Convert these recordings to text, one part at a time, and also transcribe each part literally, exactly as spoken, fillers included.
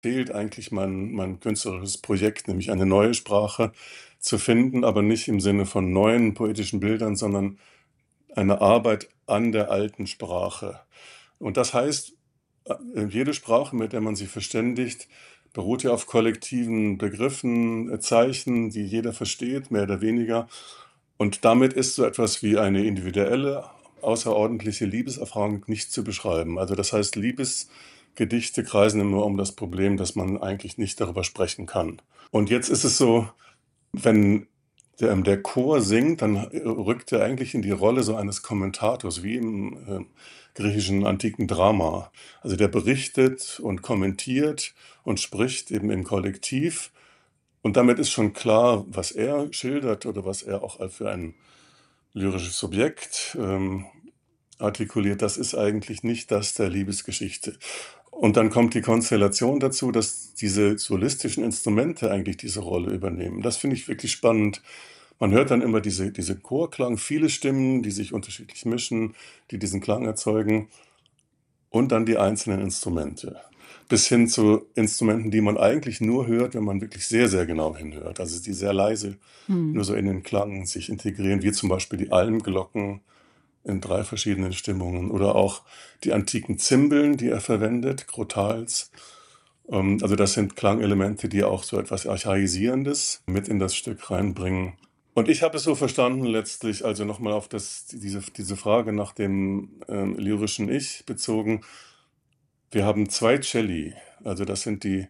fehlt eigentlich mein, mein künstlerisches Projekt, nämlich eine neue Sprache zu finden, aber nicht im Sinne von neuen poetischen Bildern, sondern eine Arbeit an der alten Sprache. Und das heißt, äh, jede Sprache, mit der man sich verständigt, beruht ja auf kollektiven Begriffen, äh, Zeichen, die jeder versteht, mehr oder weniger. Und damit ist so etwas wie eine individuelle, außerordentliche Liebeserfahrung nicht zu beschreiben. Also das heißt, Liebesgedichte kreisen immer um das Problem, dass man eigentlich nicht darüber sprechen kann. Und jetzt ist es so, wenn der, der Chor singt, dann rückt er eigentlich in die Rolle so eines Kommentators, wie im äh, griechischen antiken Drama. Also der berichtet und kommentiert und spricht eben im Kollektiv. Und damit ist schon klar, was er schildert oder was er auch für ein lyrisches Subjekt ähm, artikuliert, das ist eigentlich nicht das der Liebesgeschichte. Und dann kommt die Konstellation dazu, dass diese solistischen Instrumente eigentlich diese Rolle übernehmen. Das finde ich wirklich spannend. Man hört dann immer diese, diese Chorklang, viele Stimmen, die sich unterschiedlich mischen, die diesen Klang erzeugen, und dann die einzelnen Instrumente. Bis hin zu Instrumenten, die man eigentlich nur hört, wenn man wirklich sehr, sehr genau hinhört. Also die sehr leise Hm. nur so in den Klang sich integrieren, wie zum Beispiel die Almglocken in drei verschiedenen Stimmungen oder auch die antiken Zimbeln, die er verwendet, Crotals. Ähm, also das sind Klangelemente, die auch so etwas Archaisierendes mit in das Stück reinbringen. Und ich habe es so verstanden letztlich, also nochmal auf das, diese, diese Frage nach dem ähm, lyrischen Ich bezogen. Wir haben zwei Celli, also das sind die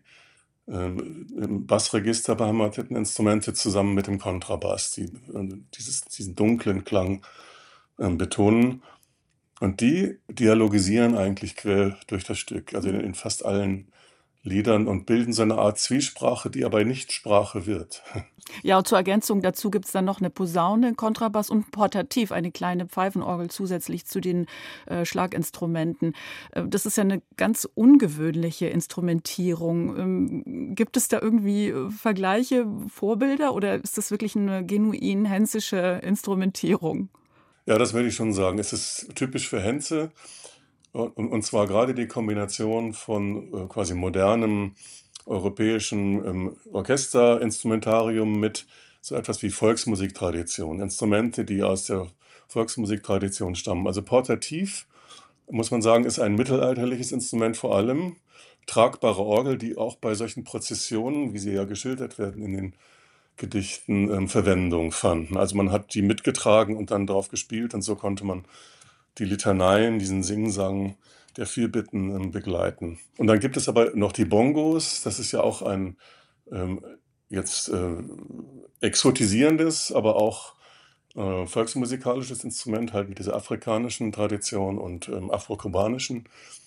ähm, im Bassregister beheimateten Instrumente zusammen mit dem Kontrabass, die äh, dieses, diesen dunklen Klang ähm, betonen. Und die dialogisieren eigentlich quer durch das Stück, also in, in fast allen Liedern, und bilden so eine Art Zwiesprache, die aber nicht Sprache wird. Ja, und zur Ergänzung dazu gibt's dann noch eine Posaune, Kontrabass und Portativ, eine kleine Pfeifenorgel zusätzlich zu den äh, Schlaginstrumenten. Äh, das ist ja eine ganz ungewöhnliche Instrumentierung. Ähm, gibt es da irgendwie äh, Vergleiche, Vorbilder, oder ist das wirklich eine genuin hensische Instrumentierung? Ja, das würde ich schon sagen. Es ist typisch für Henze, und, und zwar gerade die Kombination von äh, quasi modernem europäischen ähm, Orchesterinstrumentarium mit so etwas wie Volksmusiktradition, Instrumente, die aus der Volksmusiktradition stammen. Also Portativ, muss man sagen, ist ein mittelalterliches Instrument vor allem. Tragbare Orgel, die auch bei solchen Prozessionen, wie sie ja geschildert werden in den Gedichten, ähm, Verwendung fanden. Also man hat die mitgetragen und dann drauf gespielt, und so konnte man die Litaneien, diesen Singsang der Fürbitten ähm, begleiten. Und dann gibt es aber noch die Bongos. Das ist ja auch ein ähm, jetzt äh, exotisierendes, aber auch äh, volksmusikalisches Instrument, halt mit dieser afrikanischen Tradition und ähm, afrokubanischen,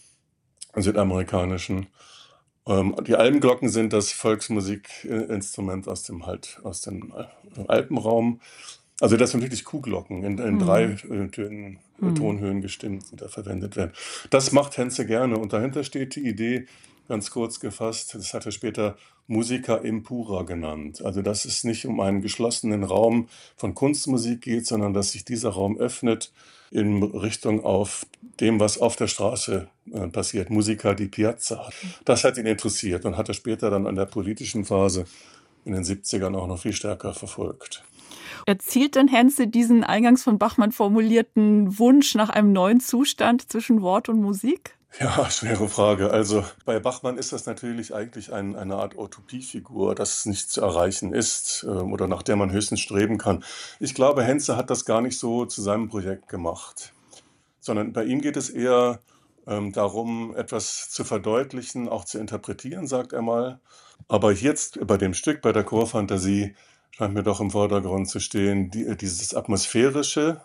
südamerikanischen. Ähm, die Almglocken sind das Volksmusikinstrument aus dem halt aus dem äh, Alpenraum. Also das sind wirklich Kuhglocken in, in drei Hm. äh, Tönen, äh, Hm. Tonhöhen gestimmt, die da verwendet werden. Das macht Henze gerne, und dahinter steht die Idee, ganz kurz gefasst, das hat er später Musica impura genannt. Also dass es nicht um einen geschlossenen Raum von Kunstmusik geht, sondern dass sich dieser Raum öffnet in Richtung auf dem, was auf der Straße äh, passiert. Musica di Piazza. Das hat ihn interessiert und hat er später dann an der politischen Phase in den siebzigern auch noch viel stärker verfolgt. Erzielt denn Henze diesen eingangs von Bachmann formulierten Wunsch nach einem neuen Zustand zwischen Wort und Musik? Ja, schwere Frage. Also bei Bachmann ist das natürlich eigentlich ein, eine Art Utopiefigur, das nicht zu erreichen ist ähm, oder nach der man höchstens streben kann. Ich glaube, Henze hat das gar nicht so zu seinem Projekt gemacht, sondern bei ihm geht es eher ähm, darum, etwas zu verdeutlichen, auch zu interpretieren, sagt er mal. Aber jetzt bei dem Stück, bei der Chorfantasie, scheint mir doch im Vordergrund zu stehen, die, dieses Atmosphärische,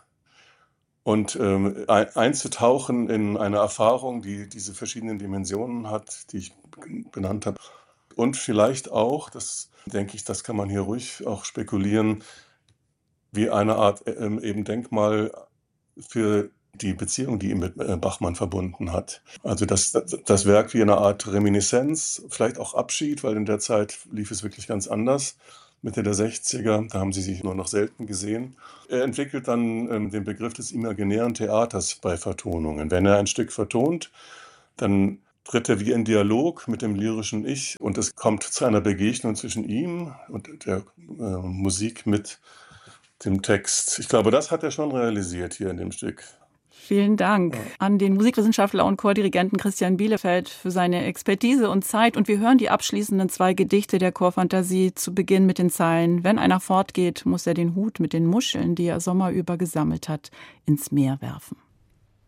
und ähm, ein, einzutauchen in eine Erfahrung, die diese verschiedenen Dimensionen hat, die ich benannt habe. Und vielleicht auch, das denke ich, das kann man hier ruhig auch spekulieren, wie eine Art ähm, eben Denkmal für die Beziehung, die ihn mit äh, Bachmann verbunden hat. Also das, das Werk wie eine Art Reminiszenz, vielleicht auch Abschied, weil in der Zeit lief es wirklich ganz anders. Mitte der sechziger, da haben sie sich nur noch selten gesehen. Er entwickelt dann ähm, den Begriff des imaginären Theaters bei Vertonungen. Wenn er ein Stück vertont, dann tritt er wie ein Dialog mit dem lyrischen Ich und es kommt zu einer Begegnung zwischen ihm und der äh, Musik mit dem Text. Ich glaube, das hat er schon realisiert hier in dem Stück. Vielen Dank an den Musikwissenschaftler und Chordirigenten Christian Bielefeld für seine Expertise und Zeit. Und wir hören die abschließenden zwei Gedichte der Chorfantasie zu Beginn mit den Zeilen: Wenn einer fortgeht, muss er den Hut mit den Muscheln, die er sommerüber gesammelt hat, ins Meer werfen.